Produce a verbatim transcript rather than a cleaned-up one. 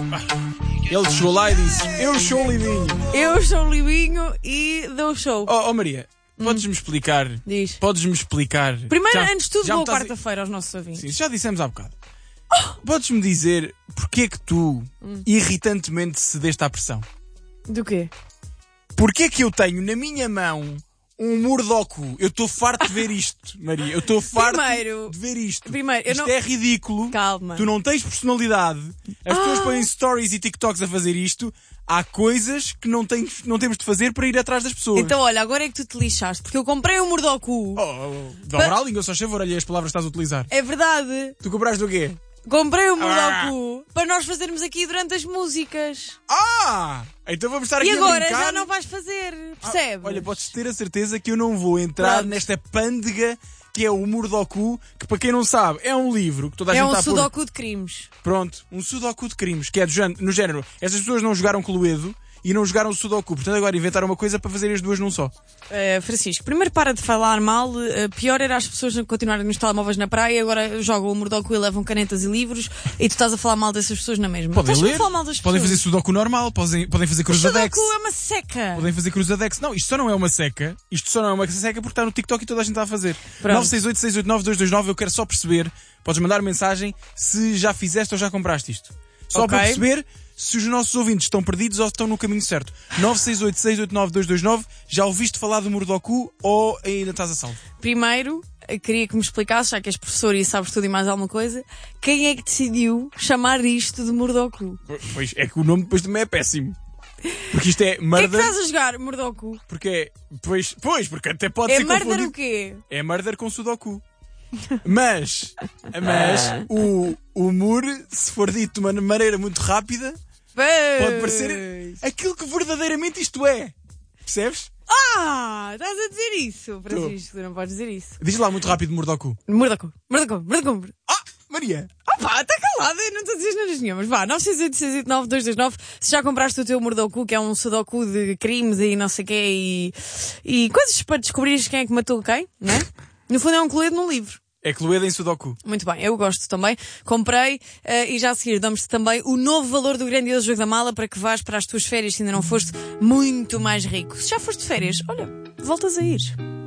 Ele chegou lá e disse: eu sou o Livinho. Eu sou o Livinho e dou show. Oh, oh Maria, podes-me explicar? Diz. Podes-me explicar? Primeiro, Já- antes de tudo, já me boa estás a- quarta-feira aos nossos ouvintes. Sim, já dissemos há bocado. Podes-me dizer porquê que tu, irritantemente, cedeste à pressão? Do quê? Porquê que eu tenho na minha mão um Murdoku? Eu estou farto de ver isto, Maria. Eu estou farto Primeiro- de ver isto. primeiro, eu isto não- é ridículo. Calma. Tu não tens personalidade. As pessoas Ah. põem stories e TikToks a fazer isto. Há coisas que não, tens, não temos de fazer para ir atrás das pessoas. Então, olha, agora é que tu te lixaste, porque eu comprei um Murdoku. Oh, oh, oh. Dobra a língua, só favor, olha as palavras que estás a utilizar. É verdade. Tu compraste o quê? Comprei um Murdoku para nós fazermos aqui durante as músicas. Ah! Então vamos estar aqui E a agora brincar. já não vais fazer, percebes? Olha, podes ter a certeza que eu não vou entrar Pronto. nesta pândega que é o Murdoku, que para quem não sabe é um livro que toda a É gente um está a pôr... sudoku de crimes. Pronto, um sudoku de crimes, que é do género, no género. Essas pessoas não jogaram Cluedo e não jogaram o sudoku, portanto agora inventaram uma coisa para fazer as duas num só. Uh, Francisco, primeiro para de falar mal. Uh, pior era as pessoas continuarem nos telemóveis na praia e agora jogam o Murdoku e levam canetas e livros e tu estás a falar mal dessas pessoas na mesma. Podem Estás a ler, falar mal das podem fazer pessoas. sudoku normal, podem, podem fazer O cruzadex. Sudoku é uma seca. Podem fazer cruzadex. Não, isto só não é uma seca. Isto só não é uma seca porque está no TikTok e toda a gente está a fazer. Pronto. nove seis oito, seis oito nove, dois dois nove, eu quero só perceber. Podes mandar mensagem se já fizeste ou já compraste isto. Só Ok. para perceber se os nossos ouvintes estão perdidos ou estão no caminho certo. nove seis oito, seis oito nove, dois dois nove. Já ouviste falar do Murdoku ou ainda estás a salvo? Primeiro, eu queria que me explicasse, já que és professor e sabes tudo e mais alguma coisa, quem é que decidiu chamar isto de Murdoku? Pois é que o nome depois também é péssimo. Porque isto é O que é que murder. estás a jogar, Murdoku? Porque é. Pois, pois, porque até pode É ser murder confundido. o quê? É murder com sudoku. Mas, mas o, o mur, se for dito de uma maneira muito rápida, pode parecer aquilo que verdadeiramente isto é. Percebes? Ah, estás a dizer isso, Francisco, tu não podes dizer isso. Diz lá muito rápido Murdoku. Murdoku, Murdoku, Murdoku. Ah, Maria! Ah pá, está calada, eu não estou a dizer nada nenhumas. Vá, nove seis oito, seis oito nove, dois dois nove. Se já compraste o teu Murdoku, que é um sudoku de crimes e não sei o quê, e, e coisas para descobrires quem é que matou quem, não é? No fundo é um Cluedo num livro. É Cluedo em sudoku. Muito bem, eu gosto também. Comprei eh, e já a seguir damos-te também o novo valor do grandioso jogo da mala para que vás para as tuas férias, se ainda não foste, muito mais rico. Se já foste de férias, olha, voltas a ir.